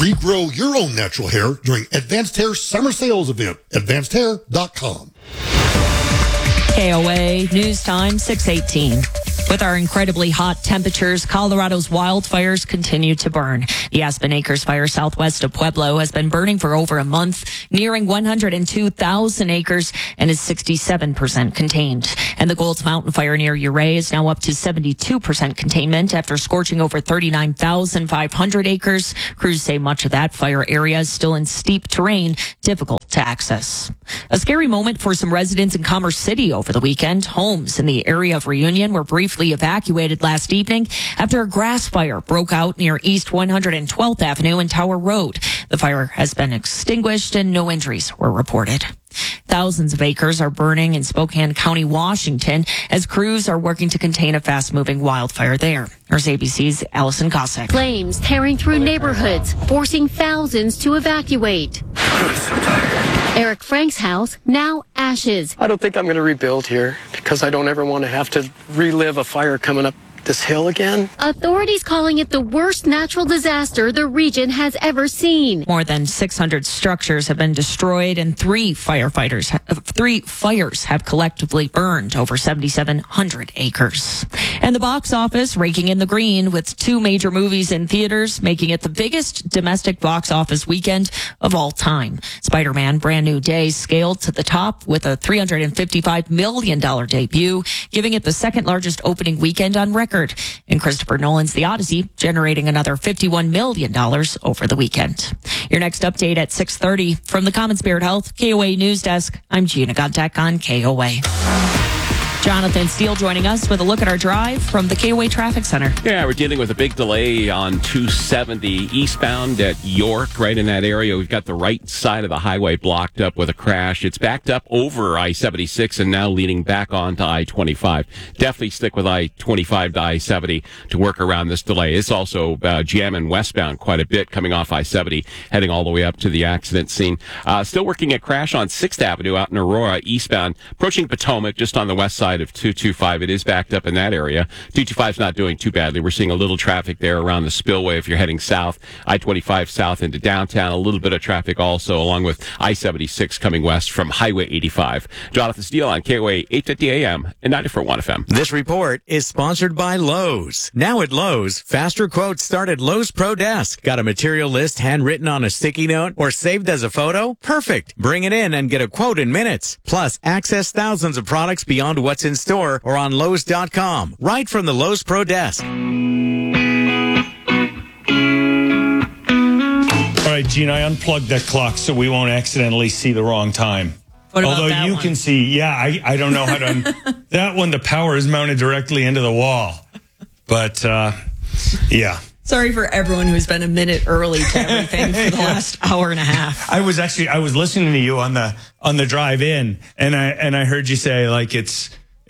Regrow your own natural hair during Advanced Hair Summer Sales Event. AdvancedHair.com. KOA News Time 6:18. With our incredibly hot temperatures, Colorado's wildfires continue to burn. The Aspen Acres fire southwest of Pueblo has been burning for over a month, nearing 102,000 acres and is 67% contained. And the Golds Mountain fire near Ouray is now up to 72% containment after scorching over 39,500 acres. Crews say much of that fire area is still in steep terrain, difficult to access. A scary moment for some residents in Commerce City over the weekend. Homes in the area of Reunion were briefly evacuated last evening after a grass fire broke out near East 112th Avenue and Tower Road. The fire has been extinguished and no injuries were reported. Thousands of acres are burning in Spokane County, Washington, as crews are working to contain a fast-moving wildfire there. Here's ABC's Allison Cossack. Flames tearing through neighborhoods, forcing thousands to evacuate. I'm so tired. Eric Frank's house, now ashes. I don't think I'm going to rebuild here because I don't ever want to have to relive a fire coming up this hill again. Authorities calling it the worst natural disaster the region has ever seen. More than 600 structures have been destroyed and three fires have collectively burned over 7,700 acres. And the box office raking in the green with two major movies in theaters, making it the biggest domestic box office weekend of all time. Spider-Man Brand New Day scaled to the top with a $355 million debut, giving it the second largest opening weekend on record. And Christopher Nolan's The Odyssey generating another $51 million over the weekend. Your next update at 6:30 from the Common Spirit Health KOA News Desk. I'm Gina Godtek on KOA. Jonathan Steele joining us with a look at our drive from the KOA Traffic Center. Yeah, we're dealing with a big delay on 270 eastbound at York, right in that area. We've got the right side of the highway blocked up with a crash. It's backed up over I-76 and now leading back onto I-25. Definitely stick with I-25 to I-70 to work around this delay. It's also jamming westbound quite a bit coming off I-70, heading all the way up to the accident scene. Still working at crash on 6th Avenue out in Aurora, eastbound, approaching Potomac, just on the west side of 225. It is backed up in that area. 225 is not doing too badly. We're seeing a little traffic there around the spillway if you're heading south. I-25 south into downtown. A little bit of traffic also along with I-76 coming west from Highway 85. Jonathan Steele on KOA 850 AM and 94.1 FM. This report is sponsored by Lowe's. Now at Lowe's, faster quotes start at Lowe's Pro Desk. Got a material list handwritten on a sticky note or saved as a photo? Perfect. Bring it in and get a quote in minutes. Plus, access thousands of products beyond what's in store or on Lowe's.com. Right from the Lowe's Pro Desk. All right, Gene, I unplugged that clock so we won't accidentally see the wrong time. What about Although that you one? can see, I don't know how to. That one, the power is mounted directly into the wall. But, yeah. Sorry for everyone who's been a minute early to everything for the last hour and a half. I was listening to you on the drive in, and I heard you say like it's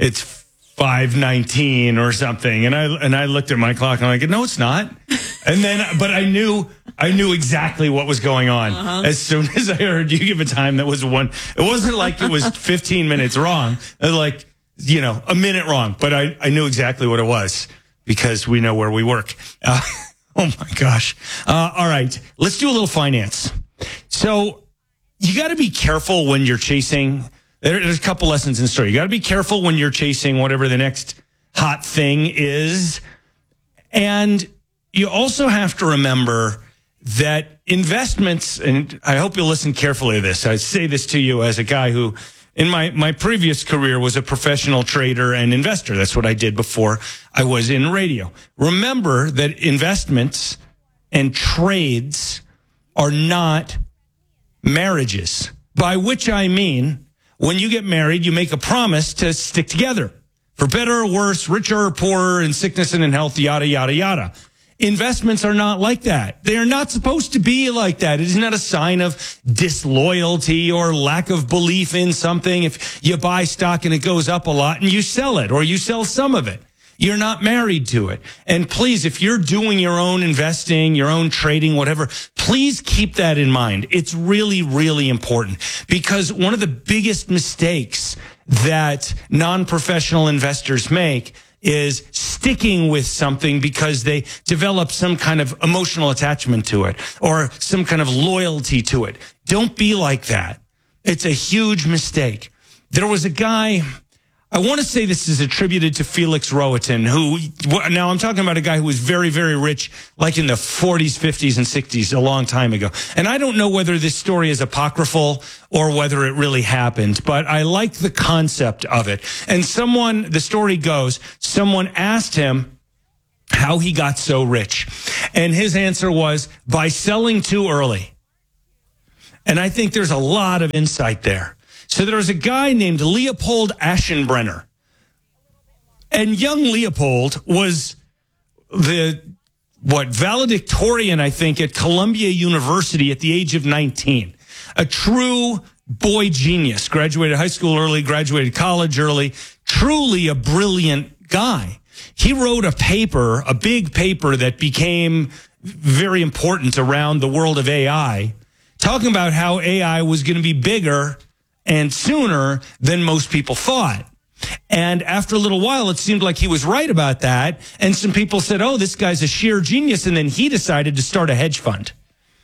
5:19 or something, and I looked at my clock and I'm like, no, it's not. And then, but I knew exactly what was going on as soon as I heard you give a time that was one. It wasn't like it was 15 minutes wrong, it was like a minute wrong, but I knew exactly what it was because we know where we work. Oh my gosh! All right, let's do a little finance. So you got to be careful when you're chasing. There's a couple lessons in the story. You got to be careful when you're chasing whatever the next hot thing is. And you also have to remember that investments, and I hope you'll listen carefully to this. I say this to you as a guy who, in my previous career, was a professional trader and investor. That's what I did before I was in radio. Remember that investments and trades are not marriages, by which I mean, when you get married, you make a promise to stick together for better or worse, richer or poorer, in sickness and in health, yada, yada, yada. Investments are not like that. They are not supposed to be like that. It is not a sign of disloyalty or lack of belief in something. If you buy stock and it goes up a lot and you sell it or you sell some of it, you're not married to it. And please, if you're doing your own investing, your own trading, whatever, please keep that in mind. It's really, really important because one of the biggest mistakes that non-professional investors make is sticking with something because they develop some kind of emotional attachment to it or some kind of loyalty to it. Don't be like that. It's a huge mistake. There was a guy, I want to say this is attributed to Felix Rohatyn, who, now I'm talking about a guy who was very, very rich, like in the 40s, 50s, and 60s, a long time ago. And I don't know whether this story is apocryphal or whether it really happened, but I like the concept of it. And the story goes, someone asked him how he got so rich. And his answer was, by selling too early. And I think there's a lot of insight there. So there was a guy named Leopold Aschenbrenner. And young Leopold was valedictorian, I think, at Columbia University at the age of 19. A true boy genius. Graduated high school early, graduated college early. Truly a brilliant guy. He wrote a big paper that became very important around the world of AI, talking about how AI was going to be bigger and sooner than most people thought. And after a little while, it seemed like he was right about that. And some people said, oh, this guy's a sheer genius. And then he decided to start a hedge fund.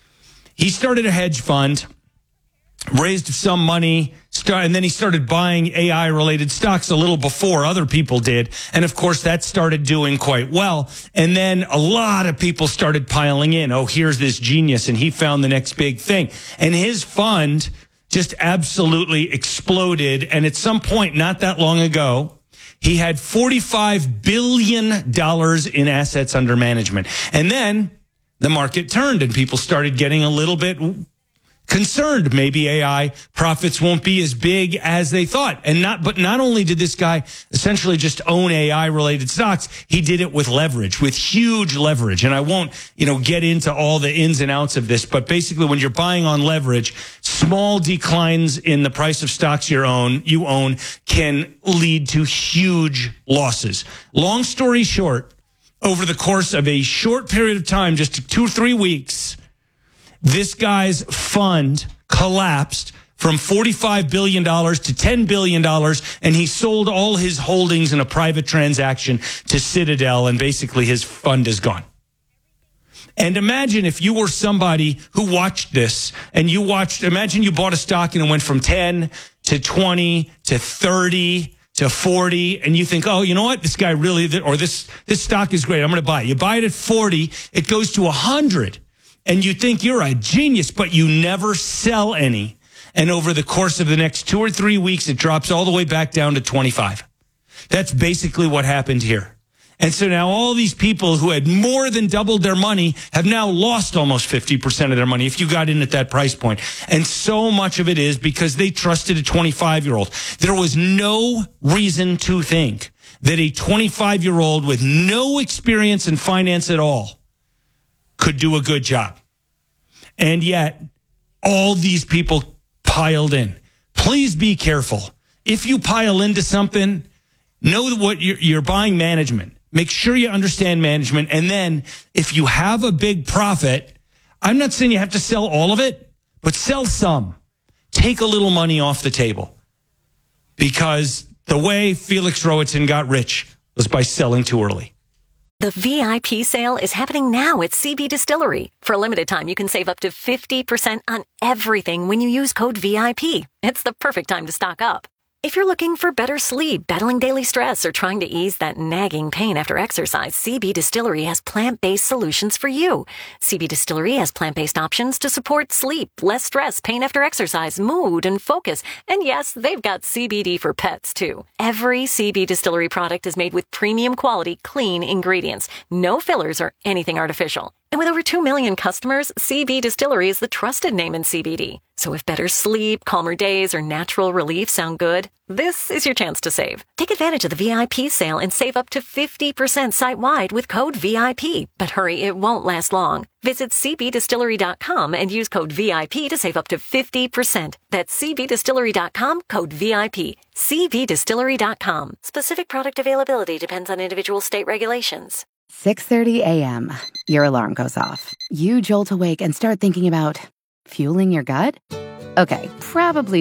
He started a hedge fund, raised some money, and then he started buying AI-related stocks a little before other people did. And, of course, that started doing quite well. And then a lot of people started piling in. Oh, here's this genius, and he found the next big thing. And his fund just absolutely exploded. And at some point, not that long ago, he had $45 billion in assets under management. And then the market turned and people started getting a little bit concerned. Maybe AI profits won't be as big as they thought. But not only did this guy essentially just own AI related stocks, he did it with leverage, with huge leverage. And I won't, get into all the ins and outs of this, but basically when you're buying on leverage, small declines in the price of stocks you own can lead to huge losses. Long story short, over the course of a short period of time, just 2 or 3 weeks, this guy's fund collapsed from $45 billion to $10 billion, and he sold all his holdings in a private transaction to Citadel, and basically his fund is gone. And imagine if you were somebody who watched this, and imagine you bought a stock and it went from 10 to 20 to 30 to 40, and you think, oh, you know what? This guy really, or this stock is great. I'm going to buy it. You buy it at 40, it goes to 100. And you think you're a genius, but you never sell any. And over the course of the next 2 or 3 weeks, it drops all the way back down to 25. That's basically what happened here. And so now all these people who had more than doubled their money have now lost almost 50% of their money if you got in at that price point. And so much of it is because they trusted a 25-year-old. There was no reason to think that a 25-year-old with no experience in finance at all could do a good job. And yet, all these people piled in. Please be careful. If you pile into something, know what you're buying management. Make sure you understand management. And then, if you have a big profit, I'm not saying you have to sell all of it, but sell some. Take a little money off the table. Because the way Felix Rohatyn got rich was by selling too early. The VIP sale is happening now at CB Distillery. For a limited time, you can save up to 50% on everything when you use code VIP. It's the perfect time to stock up. If you're looking for better sleep, battling daily stress, or trying to ease that nagging pain after exercise, CB Distillery has plant-based solutions for you. CB Distillery has plant-based options to support sleep, less stress, pain after exercise, mood, and focus. And yes, they've got CBD for pets, too. Every CB Distillery product is made with premium quality, clean ingredients. No fillers or anything artificial. And with over 2 million customers, CB Distillery is the trusted name in CBD. So if better sleep, calmer days, or natural relief sound good, this is your chance to save. Take advantage of the VIP sale and save up to 50% site-wide with code VIP. But hurry, it won't last long. Visit cbdistillery.com and use code VIP to save up to 50%. That's cbdistillery.com, code VIP. cbdistillery.com. Specific product availability depends on individual state regulations. 6:30 a.m. Your alarm goes off. You jolt awake and start thinking about fueling your gut? Okay, probably not.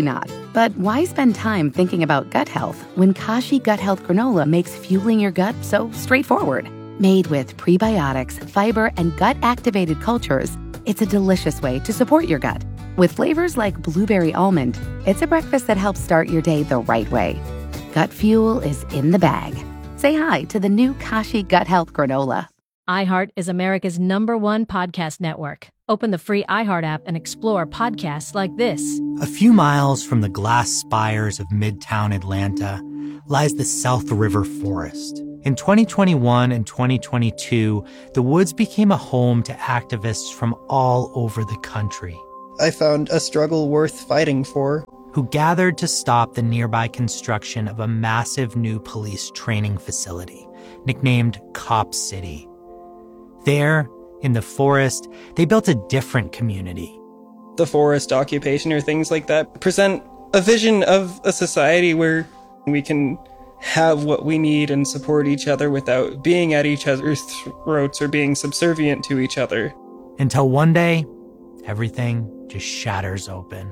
But why spend time thinking about gut health when Kashi Gut Health Granola makes fueling your gut so straightforward? Made with prebiotics, fiber, and gut-activated cultures, it's a delicious way to support your gut. With flavors like blueberry almond, it's a breakfast that helps start your day the right way. Gut fuel is in the bag. Say hi to the new Kashi Gut Health Granola. iHeart is America's #1 podcast network. Open the free iHeart app and explore podcasts like this. A few miles from the glass spires of Midtown Atlanta lies the South River Forest. In 2021 and 2022, the woods became a home to activists from all over the country. I found a struggle worth fighting for. Who gathered to stop the nearby construction of a massive new police training facility, nicknamed Cop City. There, in the forest, they built a different community. The forest occupation or things like that present a vision of a society where we can have what we need and support each other without being at each other's throats or being subservient to each other. Until one day, everything just shatters open.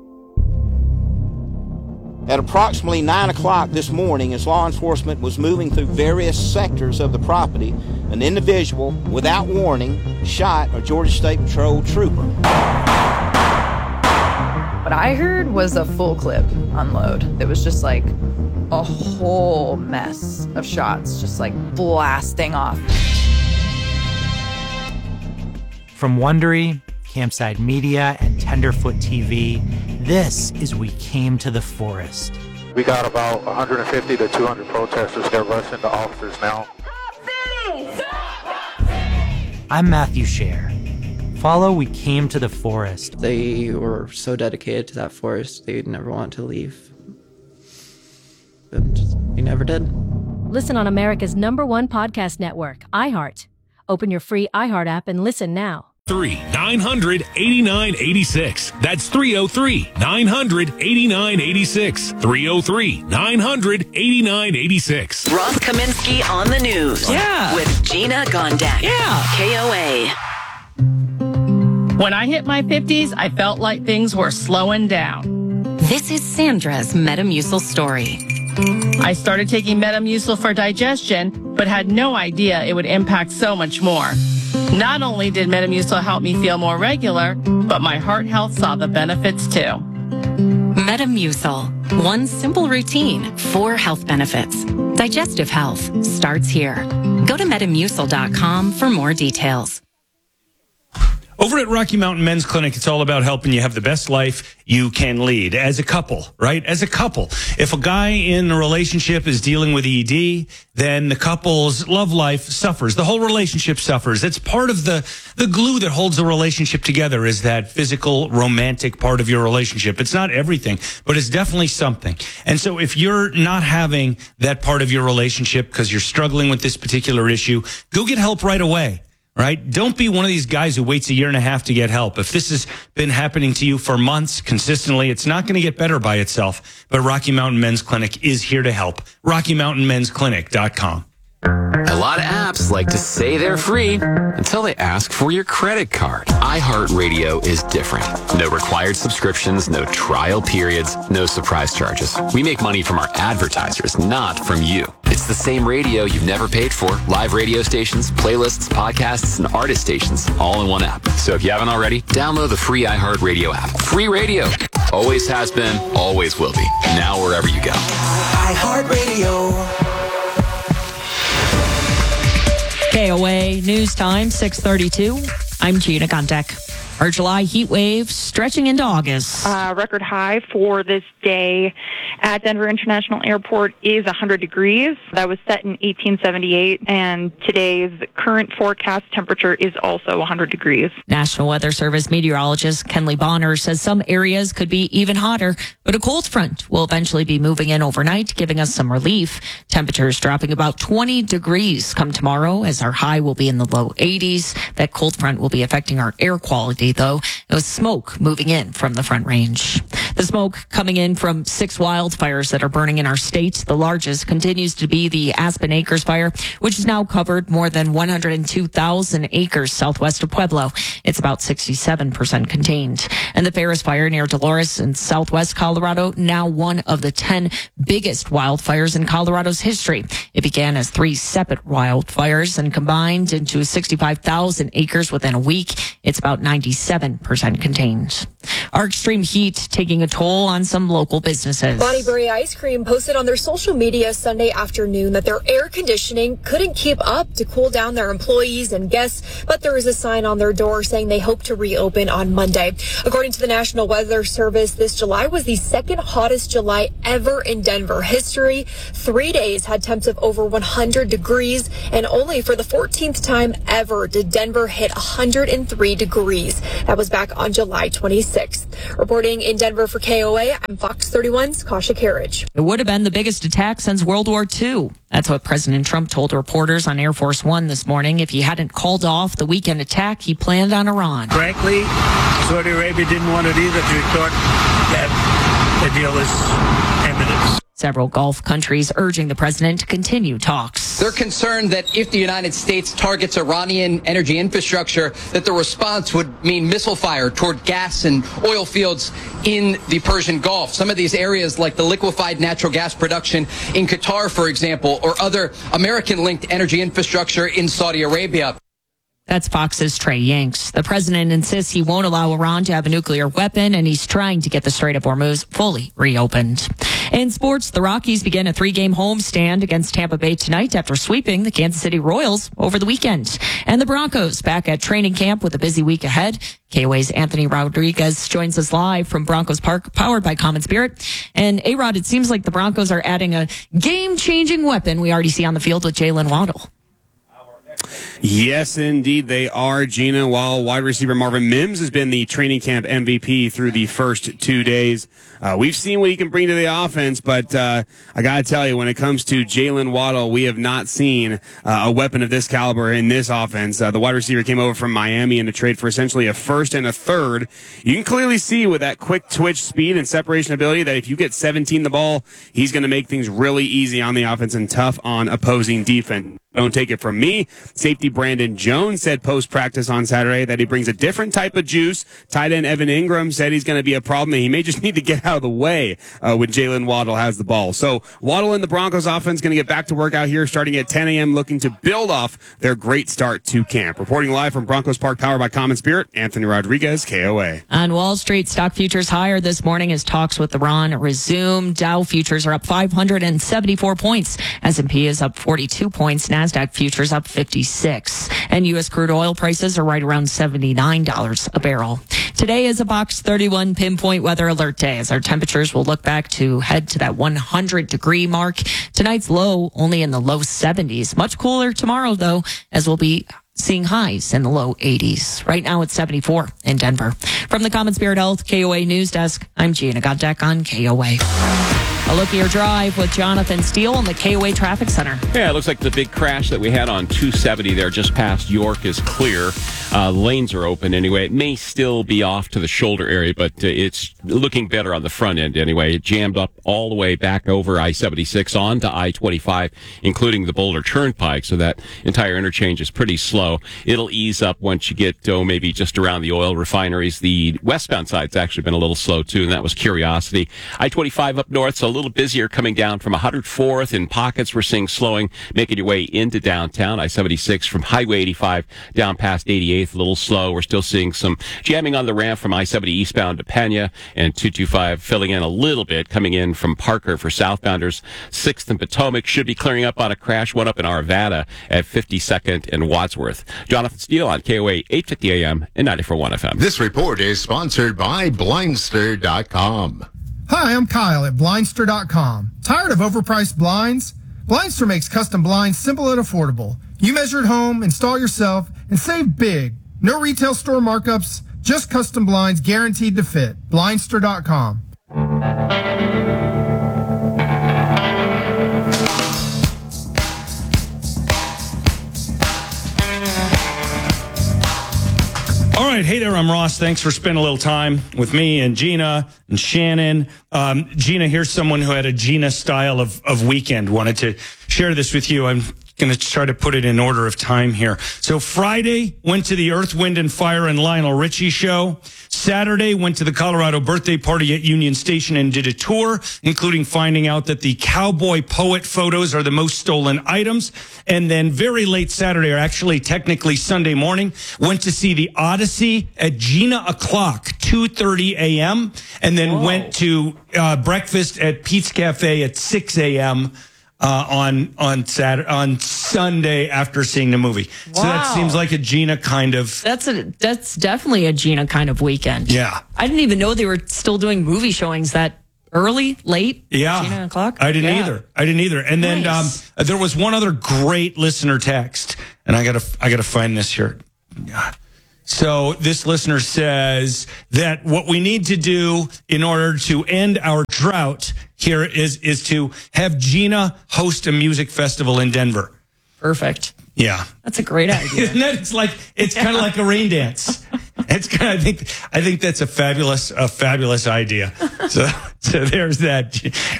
At approximately 9 o'clock this morning, as law enforcement was moving through various sectors of the property, an individual, without warning, shot a Georgia State Patrol trooper. What I heard was a full clip unload. It was just like a whole mess of shots, just like blasting off. From Wondery, Campside Media, and Tenderfoot TV, this is We Came to the Forest. We got about 150 to 200 protesters. They're rushing the officers now. I'm Matthew Scher. Follow We Came to the Forest. They were so dedicated to that forest, they'd never want to leave. And they never did. Listen on America's #1 podcast network, iHeart. Open your free iHeart app and listen now. 3-900-8986. That's 303-900-8986. 303-900-8986. Ross Kaminsky on the news. Yeah. With Gina Gondek. Yeah. KOA. When I hit my 50s, I felt like things were slowing down. This is Sandra's Metamucil story. I started taking Metamucil for digestion, but had no idea it would impact so much more. Not only did Metamucil help me feel more regular, but my heart health saw the benefits too. Metamucil. One simple routine, 4 health benefits. Digestive health starts here. Go to Metamucil.com for more details. Over at Rocky Mountain Men's Clinic, it's all about helping you have the best life you can lead as a couple, right? As a couple. If a guy in a relationship is dealing with ED, then the couple's love life suffers. The whole relationship suffers. It's part of the glue that holds the relationship together is that physical, romantic part of your relationship. It's not everything, but it's definitely something. And so if you're not having that part of your relationship because you're struggling with this particular issue, go get help right away. Right? Don't be one of these guys who waits a year and a half to get help. If this has been happening to you for months consistently, it's not going to get better by itself. But Rocky Mountain Men's Clinic is here to help. RockyMountainMen'sClinic.com. A lot of apps like to say they're free until they ask for your credit card. iHeartRadio is different. No required subscriptions, no trial periods, no surprise charges. We make money from our advertisers, not from you. It's the same radio you've never paid for. Live radio stations, playlists, podcasts, and artist stations all in one app. So if you haven't already, download the free iHeartRadio app. Free radio. Always has been, always will be. Now wherever you go. iHeartRadio. KOA News Time, 6:32. I'm Gina Gondek. Our July heat wave stretching into August. Record high for this day at Denver International Airport is 100 degrees. That was set in 1878, and today's current forecast temperature is also 100 degrees. National Weather Service meteorologist Kenley Bonner says some areas could be even hotter, but a cold front will eventually be moving in overnight, giving us some relief. Temperatures dropping about 20 degrees come tomorrow as our high will be in the low 80s. That cold front will be affecting our air quality, though. It was smoke moving in from the Front Range. The smoke coming in from 6 wildfires that are burning in our state. The largest continues to be the Aspen Acres fire, which has now covered more than 102,000 acres southwest of Pueblo. It's about 67% contained. And the Ferris fire near Dolores in southwest Colorado, now one of the 10 biggest wildfires in Colorado's history. It began as 3 separate wildfires and combined into 65,000 acres within a week. It's about 97% contained. Our extreme heat taking a toll on some local businesses. Bonnie Brae Ice Cream posted on their social media Sunday afternoon that their air conditioning couldn't keep up to cool down their employees and guests, but there is a sign on their door saying they hope to reopen on Monday. According to the National Weather Service, this July was the second hottest July ever in Denver history. 3 days had temps of over 100 degrees, and only for the 14th time ever did Denver hit 103 degrees. That was back on July 26th. Reporting in Denver for KOA, I'm Fox 31's Kasha Carriage. It would have been the biggest attack since World War II. That's what President Trump told reporters on Air Force One this morning. If he hadn't called off the weekend attack he planned on Iran. Frankly, Saudi Arabia didn't want it either. They thought that the deal was imminent. Several Gulf countries urging the president to continue talks. They're concerned that if the United States targets Iranian energy infrastructure, that the response would mean missile fire toward gas and oil fields in the Persian Gulf. Some of these areas, like the liquefied natural gas production in Qatar, for example, or other American-linked energy infrastructure in Saudi Arabia. That's Fox's Trey Yanks. The president insists he won't allow Iran to have a nuclear weapon, and he's trying to get the Strait of Hormuz fully reopened. In sports, the Rockies begin a 3-game homestand against Tampa Bay tonight after sweeping the Kansas City Royals over the weekend. And the Broncos back at training camp with a busy week ahead. KOA's Anthony Rodriguez joins us live from Broncos Park, powered by Common Spirit. And A-Rod, it seems like the Broncos are adding a game-changing weapon we already see on the field with Jalen Waddle. Yes, indeed, they are, Gina. While wide receiver Marvin Mims has been the training camp MVP through the first 2 days, we've seen what he can bring to the offense, but I got to tell you, when it comes to Jalen Waddle, we have not seen a weapon of this caliber in this offense. The wide receiver came over from Miami in a trade for essentially a first and a third. You can clearly see with that quick twitch speed and separation ability that if you get 17 the ball, he's going to make things really easy on the offense and tough on opposing defense. Don't take it from me. Safety Brandon Jones said post-practice on Saturday that he brings a different type of juice. Tight end Evan Ingram said he's going to be a problem, and he may just need to get out of the way when Jalen Waddle has the ball. So Waddle and the Broncos offense going to get back to work out here starting at 10 a.m., looking to build off their great start to camp. Reporting live from Broncos Park, powered by Common Spirit, Anthony Rodriguez, KOA. On Wall Street, stock futures higher this morning as talks with Iran resume. Dow futures are up 574 points. S&P is up 42 points. NASDAQ futures up 56. And U.S. crude oil prices are right around $79 a barrel. Today is a Box 31 pinpoint weather alert day as our temperatures will look back to head to that 100-degree mark. Tonight's low only in the low 70s. Much cooler tomorrow, though, as we'll be seeing highs in the low 80s. Right now it's 74 in Denver. From the Common Spirit Health KOA News Desk, I'm Gina Goddeck on KOA. A look at your drive with Jonathan Steele in the KOA Traffic Center. Yeah, it looks like the big crash that we had on 270 there just past York is clear. Lanes are open anyway. It may still be off to the shoulder area, but it's looking better on the front end anyway. It jammed up all the way back over I-76 on to I-25, including the Boulder Turnpike, so that entire interchange is pretty slow. It'll ease up once you get, maybe just around the oil refineries. The westbound side's actually been a little slow, too, and that was Curiosity. I-25 up north, so a little busier coming down from 104th in pockets. We're seeing slowing, making your way into downtown. I-76 from Highway 85 down past 88th, a little slow. We're still seeing some jamming on the ramp from I-70 eastbound to Pena, and 225 filling in a little bit, coming in from Parker for southbounders. 6th and Potomac should be clearing up on a crash, one up in Arvada at 52nd and Wadsworth. Jonathan Steele on KOA 850 AM and 94.1 FM. This report is sponsored by Blindster.com. Hi, I'm Kyle at Blindster.com. Tired of overpriced blinds? Blindster makes custom blinds simple and affordable. You measure at home, install yourself, and save big. No retail store markups, just custom blinds guaranteed to fit. Blindster.com. All right. Hey there, I'm Ross. Thanks for spending a little time with me and Gina and Shannon. Gina, here's someone who had a Gina style of weekend. Wanted to share this with you. I'm going to try to put it in order of time here. So Friday, went to the Earth, Wind, and Fire and Lionel Richie show. Saturday, went to the Colorado birthday party at Union Station and did a tour, including finding out that the cowboy poet photos are the most stolen items. And then very late Saturday, or actually technically Sunday morning, went to see the Odyssey at Gina O'Clock, 2:30 a.m. And then went to breakfast at Pete's Cafe at 6 a.m. On Sunday after seeing the movie. Wow. So that seems like a Gina kind of. That's definitely a Gina kind of weekend. Yeah. I didn't even know they were still doing movie showings that early, late. Yeah. Gina O'Clock. I didn't either. And then there was one other great listener text, and I gotta find this here. So this listener says that what we need to do in order to end our drought here is to have Gina host a music festival in Denver. Perfect. Yeah. That's a great idea. Isn't that? It's kind of like a rain dance. It's kind of, I think that's a fabulous idea. So there's that.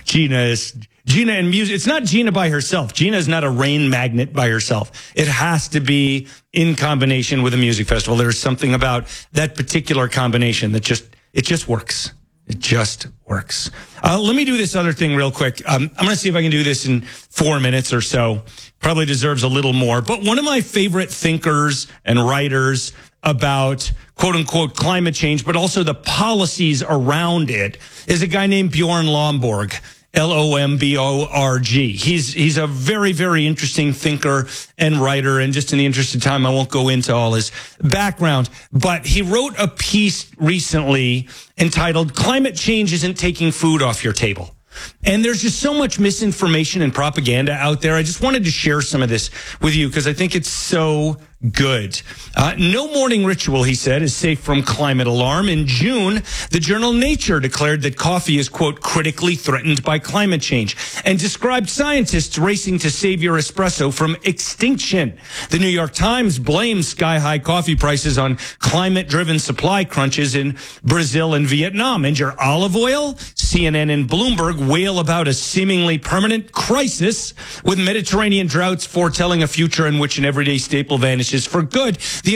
Gina and music. It's not Gina by herself. Gina is not a rain magnet by herself. It has to be in combination with a music festival. There's something about that particular combination that just works. It just works. Let me do this other thing real quick. I'm going to see if I can do this in 4 minutes or so. Probably deserves a little more. But one of my favorite thinkers and writers about quote unquote climate change, but also the policies around it, is a guy named Bjorn Lomborg. Lomborg. He's a very, very interesting thinker and writer. And just in the interest of time, I won't go into all his background. But he wrote a piece recently entitled "Climate Change Isn't Taking Food Off Your Table." And there's just so much misinformation and propaganda out there. I just wanted to share some of this with you because I think it's so good. No morning ritual, he said, is safe from climate alarm. In June, the journal Nature declared that coffee is, quote, critically threatened by climate change and described scientists racing to save your espresso from extinction. The New York Times blames sky-high coffee prices on climate-driven supply crunches in Brazil and Vietnam. And your olive oil? CNN and Bloomberg wail about a seemingly permanent crisis, with Mediterranean droughts foretelling a future in which an everyday staple vanishes for good.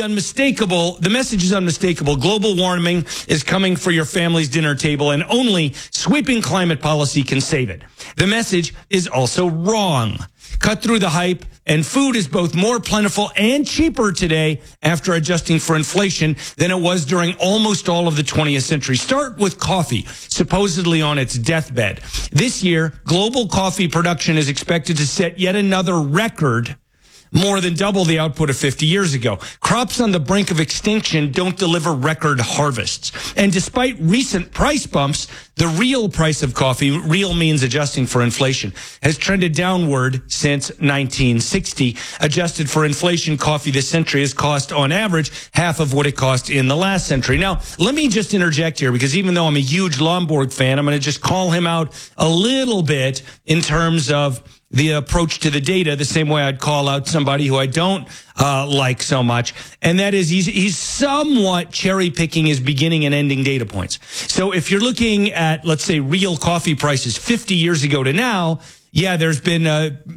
The message is unmistakable. Global warming is coming for your family's dinner table, and only sweeping climate policy can save it. The message is also wrong. Cut through the hype, and food is both more plentiful and cheaper today after adjusting for inflation than it was during almost all of the 20th century. Start with coffee, supposedly on its deathbed. This year, global coffee production is expected to set yet another record, more than double the output of 50 years ago. Crops on the brink of extinction don't deliver record harvests. And despite recent price bumps, the real price of coffee, real means adjusting for inflation, has trended downward since 1960. Adjusted for inflation, coffee this century has cost, on average, half of what it cost in the last century. Now, let me just interject here, because even though I'm a huge Lomborg fan, I'm going to just call him out a little bit in terms of the approach to the data, the same way I'd call out somebody who I don't like so much. And that is he's somewhat cherry picking his beginning and ending data points. So if you're looking at, let's say, real coffee prices 50 years ago to now, yeah, there's been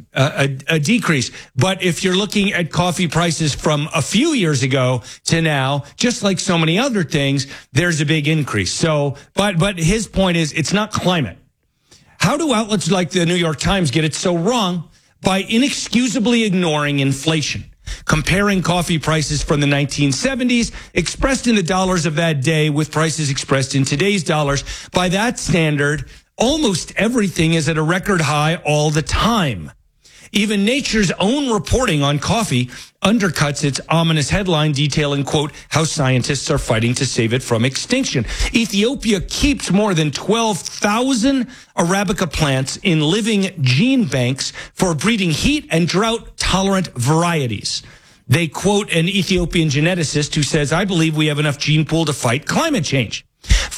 a decrease. But if you're looking at coffee prices from a few years ago to now, just like so many other things, there's a big increase. So, but his point is it's not climate. How do outlets like the New York Times get it so wrong? By inexcusably ignoring inflation, comparing coffee prices from the 1970s, expressed in the dollars of that day, with prices expressed in today's dollars. By that standard, almost everything is at a record high all the time. Even Nature's own reporting on coffee undercuts its ominous headline detailing, quote, how scientists are fighting to save it from extinction. Ethiopia keeps more than 12,000 Arabica plants in living gene banks for breeding heat and drought-tolerant varieties. They quote an Ethiopian geneticist who says, I believe we have enough gene pool to fight climate change.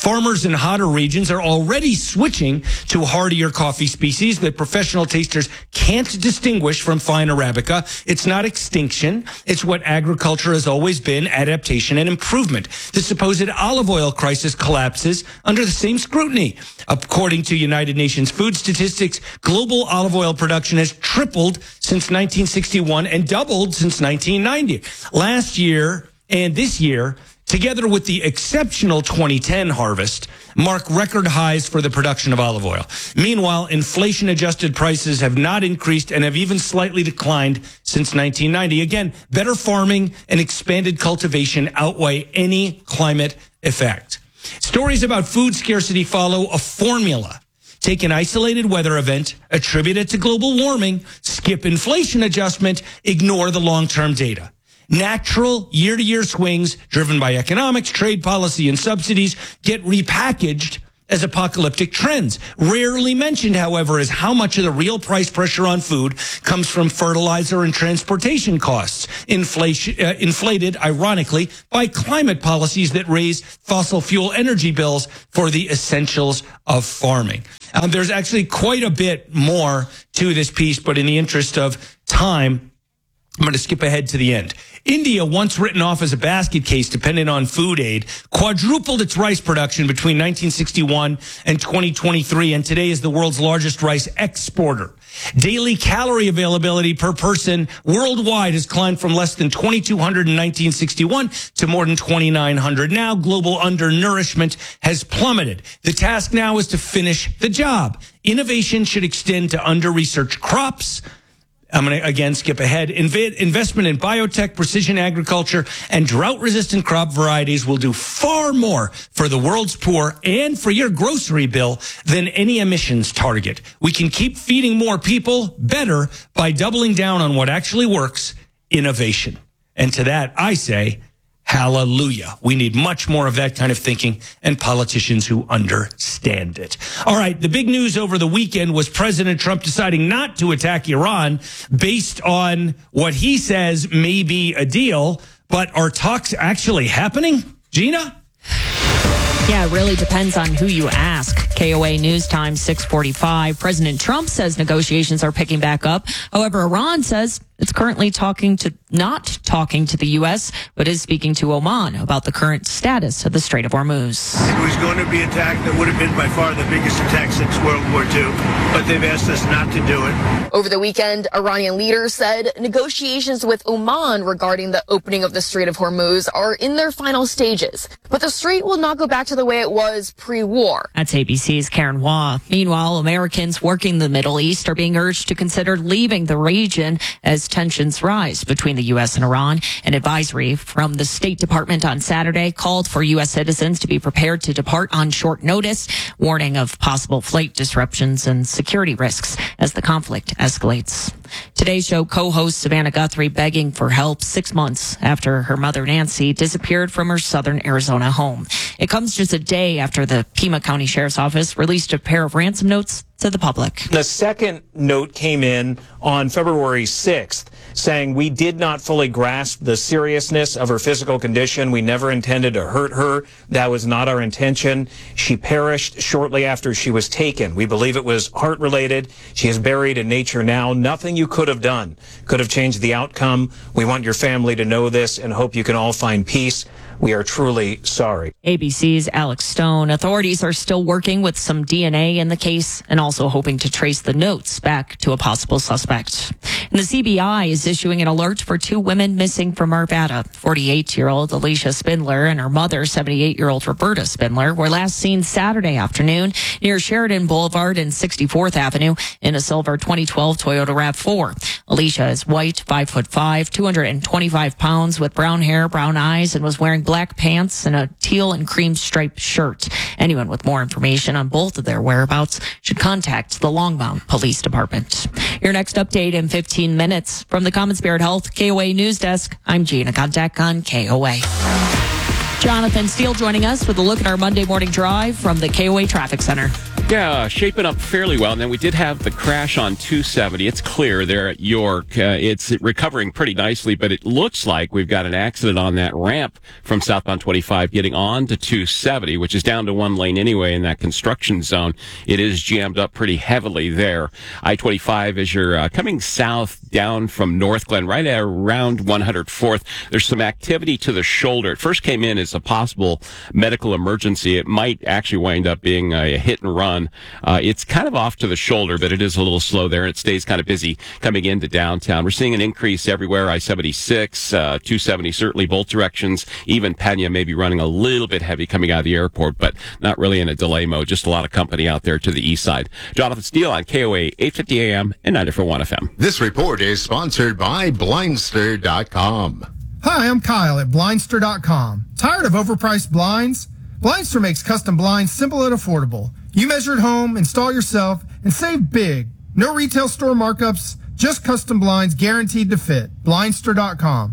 Farmers in hotter regions are already switching to hardier coffee species that professional tasters can't distinguish from fine Arabica. It's not extinction. It's what agriculture has always been, adaptation and improvement. The supposed olive oil crisis collapses under the same scrutiny. According to United Nations food statistics, global olive oil production has tripled since 1961 and doubled since 1990. Last year and this year, together with the exceptional 2010 harvest, mark record highs for the production of olive oil. Meanwhile, inflation-adjusted prices have not increased and have even slightly declined since 1990. Again, better farming and expanded cultivation outweigh any climate effect. Stories about food scarcity follow a formula. Take an isolated weather event, attribute it to global warming, skip inflation adjustment, ignore the long-term data. Natural year-to-year swings driven by economics, trade policy, and subsidies get repackaged as apocalyptic trends. Rarely mentioned, however, is how much of the real price pressure on food comes from fertilizer and transportation costs, inflated, ironically, by climate policies that raise fossil fuel energy bills for the essentials of farming. There's actually quite a bit more to this piece, but in the interest of time, I'm going to skip ahead to the end. India, once written off as a basket case dependent on food aid, quadrupled its rice production between 1961 and 2023, and today is the world's largest rice exporter. Daily calorie availability per person worldwide has climbed from less than 2,200 in 1961 to more than 2,900 now. Global undernourishment has plummeted. The task now is to finish the job. Innovation should extend to under-researched crops. I'm going to, again, skip ahead. Investment in biotech, precision agriculture, and drought-resistant crop varieties will do far more for the world's poor and for your grocery bill than any emissions target. We can keep feeding more people better by doubling down on what actually works, innovation. And to that, I say, hallelujah. We need much more of that kind of thinking and politicians who understand it. All right. The big news over the weekend was President Trump deciding not to attack Iran based on what he says may be a deal. But are talks actually happening? Gina? Yeah, it really depends on who you ask. KOA News Time 645. President Trump says negotiations are picking back up. However, Iran says it's currently not talking to the U.S., but is speaking to Oman about the current status of the Strait of Hormuz. It was going to be an attack that would have been by far the biggest attack since World War II, but they've asked us not to do it. Over the weekend, Iranian leaders said negotiations with Oman regarding the opening of the Strait of Hormuz are in their final stages, but the strait will not go back to the way it was pre-war. That's ABC's Karen Waugh. Meanwhile, Americans working in the Middle East are being urged to consider leaving the region as tensions rise between the U.S. and Iran. An advisory from the State Department on Saturday called for U.S. citizens to be prepared to depart on short notice, warning of possible flight disruptions and security risks as the conflict escalates. Today's show co-host Savannah Guthrie begging for help 6 months after her mother Nancy disappeared from her southern Arizona home. It comes just a day after the Pima County Sheriff's Office released a pair of ransom notes to the public. The second note came in on February 6th saying we did not fully grasp the seriousness of her physical condition. We never intended to hurt her. That was not our intention. She perished shortly after she was taken. We believe it was heart-related. She is buried in nature now. Nothing you could have done could have changed the outcome. We want your family to know this and hope you can all find peace. We are truly sorry. ABC's Alex Stone. Authorities are still working with some DNA in the case and also hoping to trace the notes back to a possible suspect. And the CBI is issuing an alert for 2 women missing from Arvada. 48-year-old Alicia Spindler and her mother, 78-year-old Roberta Spindler, were last seen Saturday afternoon near Sheridan Boulevard and 64th Avenue in a silver 2012 Toyota RAV4. Alicia is white, 5'5", 225 pounds, with brown hair, brown eyes, and was wearing black pants and a teal and cream striped shirt. Anyone with more information on both of their whereabouts should contact the Longmont Police Department. Your next update in 15 minutes. From the Common Spirit Health KOA News Desk, I'm Gina Kontek on KOA. Jonathan Steele joining us with a look at our Monday morning drive from the KOA Traffic Center. Yeah, shaping up fairly well. And then we did have the crash on 270. It's clear there at York. It's recovering pretty nicely, but it looks like we've got an accident on that ramp from southbound 25 getting on to 270, which is down to one lane anyway in that construction zone. It is jammed up pretty heavily there. I-25 as you're coming south down from North Glen, right at around 104th. There's some activity to the shoulder. It first came in as a possible medical emergency. It might actually wind up being a hit and run. It's kind of off to the shoulder, but it is a little slow there. It stays kind of busy coming into downtown. We're seeing an increase everywhere. I-76, 270, certainly both directions. Even Pena may be running a little bit heavy coming out of the airport, but not really in a delay mode. Just a lot of company out there to the east side. Jonathan Steele on KOA 850 AM and 94.1 FM. This report is sponsored by Blindster.com. Hi, I'm Kyle at Blindster.com. Tired of overpriced blinds? Blindster makes custom blinds simple and affordable. You measure at home, install yourself, and save big. No retail store markups, just custom blinds guaranteed to fit. Blindster.com.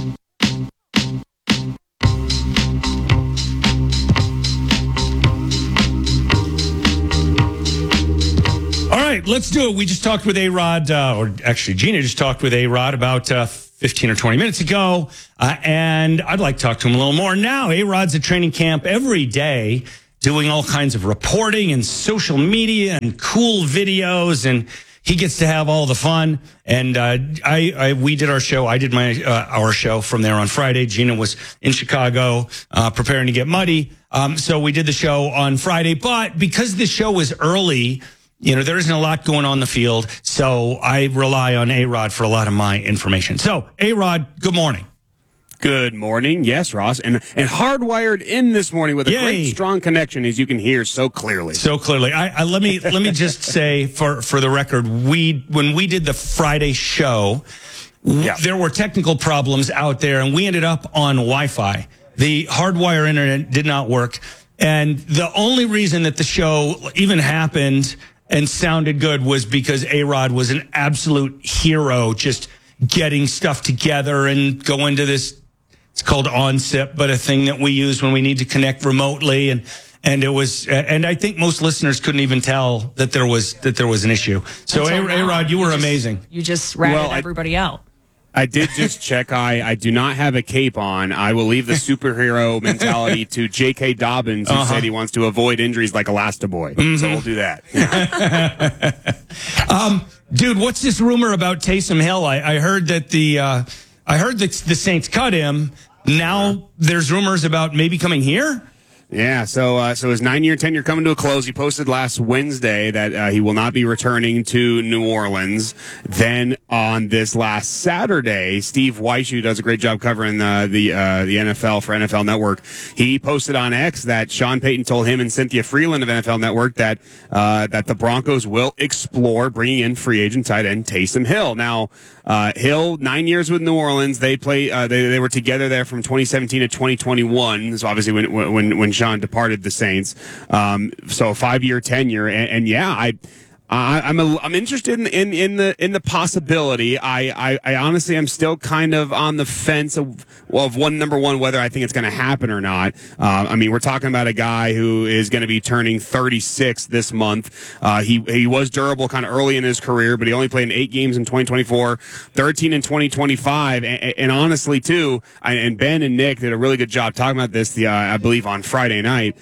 All right, let's do it. We just talked with A-Rod, or actually Gina just talked with A-Rod about 15 or 20 minutes ago, and I'd like to talk to him a little more now. A-Rod's at training camp every day, doing all kinds of reporting and social media and cool videos, and he gets to have all the fun. And we did our show. I did our show from there on Friday. Gina was in Chicago preparing to get muddy, so we did the show on Friday. But because the show was early, there isn't a lot going on in the field, so I rely on A-Rod for a lot of my information. So, A-Rod, good morning. Good morning. Yes, Ross. And hardwired in this morning with a great strong connection, as you can hear so clearly. So clearly. Let me just say for the record, when we did the Friday show, there were technical problems out there, and we ended up on Wi-Fi. The hardwire internet did not work, and the only reason that the show even happened and sounded good was because A-Rod was an absolute hero, just getting stuff together and going to this. It's called OnSIP, but a thing that we use when we need to connect remotely, and it was, and I think most listeners couldn't even tell that there was an issue. So, A-Rod, you were amazing. You just ratted everybody out. I did just check. I do not have a cape on. I will leave the superhero mentality to J.K. Dobbins, who said he wants to avoid injuries like Elastiboy. Mm-hmm. So we'll do that. Yeah. Dude, what's this rumor about Taysom Hill? I heard that the Saints cut him. Now there's rumors about maybe coming here. Yeah, so his 9-year tenure coming to a close. He posted last Wednesday that he will not be returning to New Orleans. Then on this last Saturday, Steve Weish, who does a great job covering the NFL for NFL Network, he posted on X that Sean Payton told him and Cynthia Freeland of NFL Network that the Broncos will explore bringing in free agent tight end Taysom Hill. Now, Hill, 9 years with New Orleans. They play. They were together there from 2017 to 2021. So obviously when Sean departed the Saints. So a 5-year tenure, and yeah, I'm interested in the possibility. I honestly am still kind of on the fence of number one whether I think it's going to happen or not. I mean, we're talking about a guy who is going to be turning 36 this month. He was durable kind of early in his career, but he only played in 8 games in 2024, 13 in 2025, and honestly too. And Ben and Nick did a really good job talking about this. I believe on Friday night.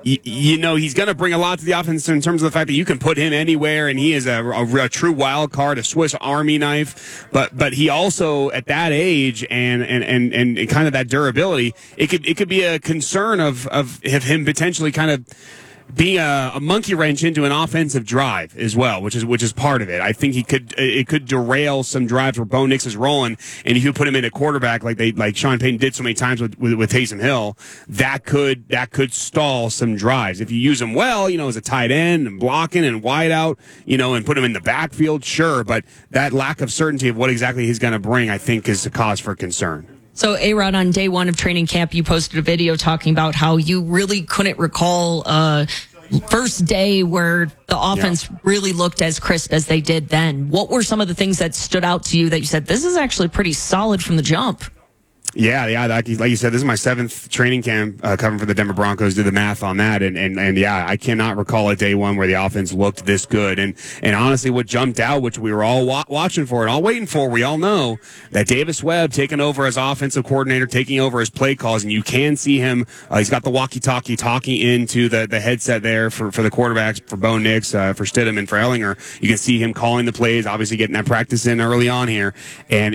He's going to bring a lot to the offense in terms of the fact that you can put him anywhere, and he is a true wild card, a Swiss Army knife. But he also, at that age and kind of that durability, it could be a concern of him potentially kind of being a monkey wrench into an offensive drive as well, which is part of it. I think it could derail some drives where Bo Nix is rolling, and if you put him in a quarterback like Sean Payton did so many times with Taysom Hill, that could stall some drives. If you use him well, as a tight end and blocking and wide out, and put him in the backfield, sure, but that lack of certainty of what exactly he's going to bring, I think, is a cause for concern. So, A-Rod, on day one of training camp, you posted a video talking about how you really couldn't recall first day where the offense really looked as crisp as they did then. What were some of the things that stood out to you that you said, this is actually pretty solid from the jump? Yeah. Like you said, this is my 7th training camp covering for the Denver Broncos. Do the math on that, and yeah, I cannot recall a day one where the offense looked this good. And honestly, what jumped out, which we were all watching for and all waiting for, we all know that Davis Webb taking over as offensive coordinator, taking over his play calls, and you can see him. He's got the walkie-talkie talking into the headset there for the quarterbacks, for Bo Nix, for Stidham, and for Ellinger. You can see him calling the plays, obviously getting that practice in early on here, and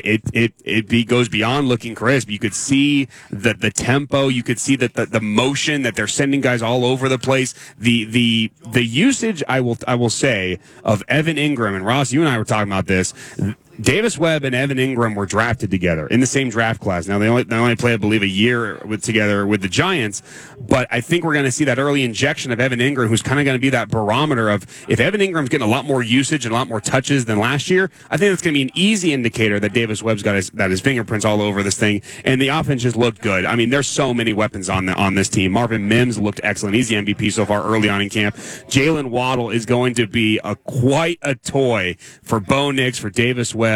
it goes beyond looking crisp. You could see the tempo, you could see that the motion that they're sending guys all over the place. The usage, I will say, of Evan Ingram, and Ross, you and I were talking about this. Davis Webb and Evan Ingram were drafted together in the same draft class. Now, they only play, I believe, a year together with the Giants, but I think we're going to see that early injection of Evan Ingram, who's kind of going to be that barometer of if Evan Ingram's getting a lot more usage and a lot more touches than last year, I think that's going to be an easy indicator that Davis Webb's got his fingerprints all over this thing, and the offense just looked good. I mean, there's so many weapons on this team. Marvin Mims looked excellent. He's the MVP so far early on in camp. Jalen Waddle is going to be quite a toy for Bo Nix, for Davis Webb,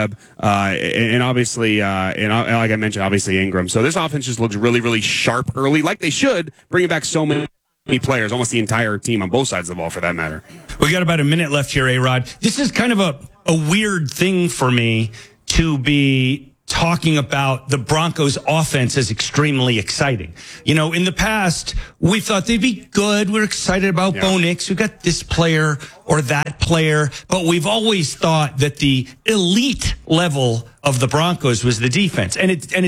and obviously, and like I mentioned, obviously Ingram. So this offense just looks really, really sharp early, like they should, bringing back so many players, almost the entire team on both sides of the ball, for that matter. We got about a minute left here, A-Rod. This is kind of a weird thing for me to be talking about the Broncos offense as extremely exciting. You know, in the past, we thought they'd be good. We're excited about Bo Nix. We got this player or that player, but we've always thought that the elite level of the Broncos was the defense. And it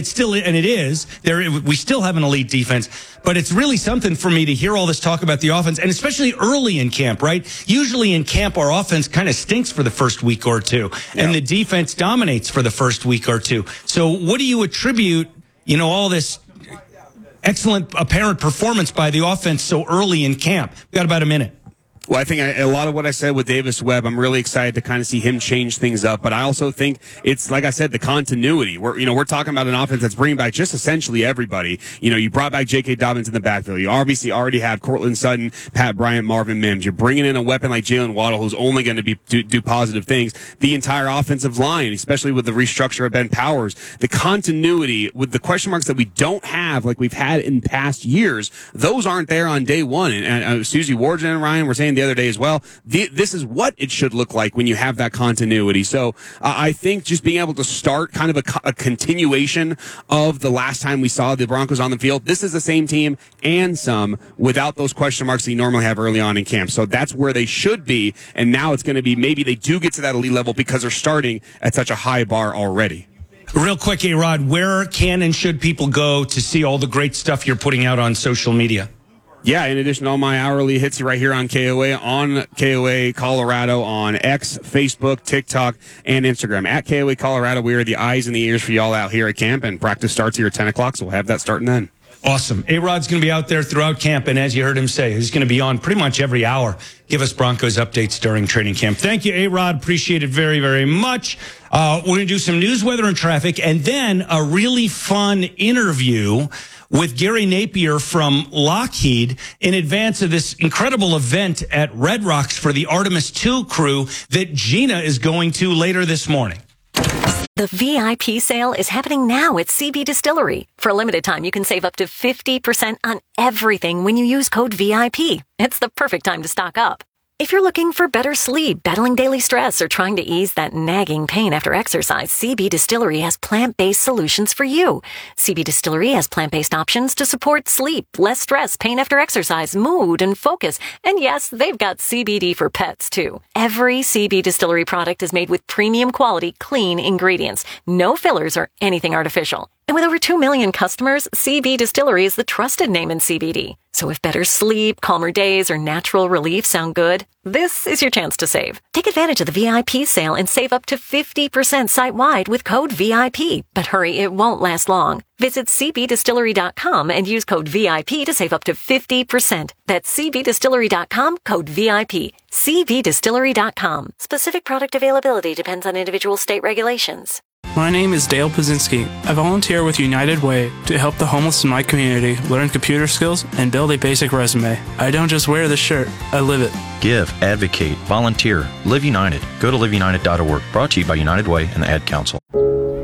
is. We still have an elite defense, but it's really something for me to hear all this talk about the offense, and especially early in camp, right? Usually in camp, our offense kind of stinks for the first week or two, and the defense dominates for the first week or two. So what do you attribute, all this excellent apparent performance by the offense so early in camp? We've got about a minute. Well, I think a lot of what I said with Davis Webb, I'm really excited to kind of see him change things up. But I also think it's, like I said, the continuity. We're talking about an offense that's bringing back just essentially everybody. You brought back J.K. Dobbins in the backfield. You obviously already have Cortland Sutton, Pat Bryant, Marvin Mims. You're bringing in a weapon like Jalen Waddle, who's only going to do positive things. The entire offensive line, especially with the restructure of Ben Powers, the continuity with the question marks that we don't have like we've had in past years, those aren't there on day one. And Susie Warden and Ryan were saying the other day as well, this is what it should look like when you have that continuity. So I think just being able to start kind of a continuation of the last time we saw the Broncos on the field, this is the same team and some without those question marks that you normally have early on in camp. So that's where they should be, and now it's going to be maybe they do get to that elite level because they're starting at such a high bar already. Real quick, A-Rod, where can and should people go to see all the great stuff you're putting out on social media? Yeah, in addition to all my hourly hits right here on KOA, on KOA Colorado, on X, Facebook, TikTok, and Instagram. At KOA Colorado, we are the eyes and the ears for y'all out here at camp, and practice starts here at 10 o'clock, so we'll have that starting then. Awesome. A-Rod's going to be out there throughout camp, and as you heard him say, he's going to be on pretty much every hour. Give us Broncos updates during training camp. Thank you, A-Rod. Appreciate it very, very much. We're going to do some news, weather, and traffic, and then a really fun interview with Gary Napier from Lockheed in advance of this incredible event at Red Rocks for the Artemis II crew that Gina is going to later this morning. The VIP sale is happening now at CB Distillery. For a limited time, you can save up to 50% on everything when you use code VIP. It's the perfect time to stock up. If you're looking for better sleep, battling daily stress, or trying to ease that nagging pain after exercise, CB Distillery has plant-based solutions for you. CB Distillery has plant-based options to support sleep, less stress, pain after exercise, mood, and focus. And yes, they've got CBD for pets, too. Every CB Distillery product is made with premium quality, clean ingredients. No fillers or anything artificial. And with over 2 million customers, CB Distillery is the trusted name in CBD. So if better sleep, calmer days, or natural relief sound good, this is your chance to save. Take advantage of the VIP sale and save up to 50% site-wide with code VIP. But hurry, it won't last long. Visit cbdistillery.com and use code VIP to save up to 50%. That's cbdistillery.com, code VIP. cbdistillery.com. Specific product availability depends on individual state regulations. My name is Dale Pazinski. I volunteer with United Way to help the homeless in my community learn computer skills and build a basic resume. I don't just wear the shirt, I live it. Give, advocate, volunteer, Live United. Go to liveunited.org. Brought to you by United Way and the Ad Council.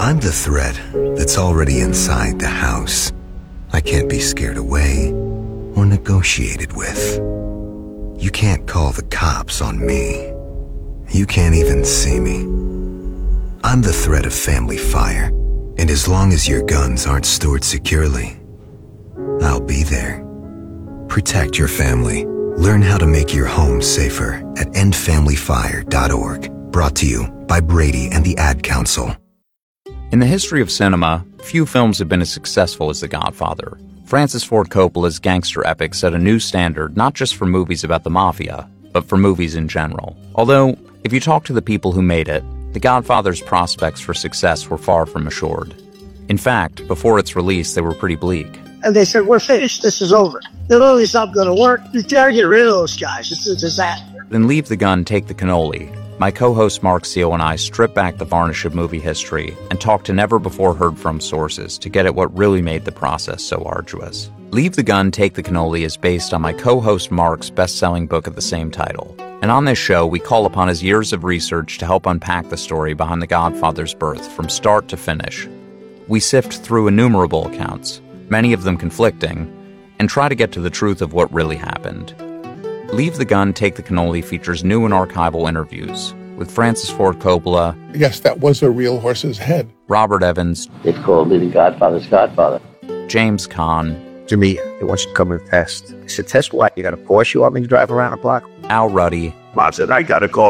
I'm the threat that's already inside the house. I can't be scared away or negotiated with. You can't call the cops on me. You can't even see me. I'm the threat of family fire, and as long as your guns aren't stored securely, I'll be there. Protect your family. Learn how to make your home safer at endfamilyfire.org. Brought to you by Brady and the Ad Council. In the history of cinema, few films have been as successful as The Godfather. Francis Ford Coppola's gangster epic set a new standard not just for movies about the mafia, but for movies in general. Although, if you talk to the people who made it, The Godfather's prospects for success were far from assured. In fact, before its release, they were pretty bleak. And they said, we're finished, this is over. The movie's not going to work. You gotta get rid of those guys. It's a disaster. Then Leave the Gun, Take the Cannoli. My co-host Mark Seal and I strip back the varnish of movie history and talk to never-before-heard-from sources to get at what really made the process so arduous. Leave the Gun, Take the Cannoli is based on my co-host Mark's best-selling book of the same title. And on this show, we call upon his years of research to help unpack the story behind The Godfather's birth from start to finish. We sift through innumerable accounts, many of them conflicting, and try to get to the truth of what really happened. Leave the Gun, Take the Cannoli features new and archival interviews with Francis Ford Coppola. Yes, that was a real horse's head. Robert Evans. They called me the Godfather's Godfather. James Caan. Jimmy, they want you to come and test. I said, test what? You got a Porsche you want me to drive around the block? Al Ruddy. Mom said, I got to call